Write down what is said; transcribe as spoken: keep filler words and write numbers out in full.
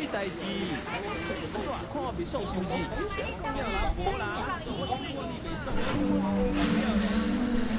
代志，我看袂爽是毋是？讲了啦，无啦，我我你袂爽。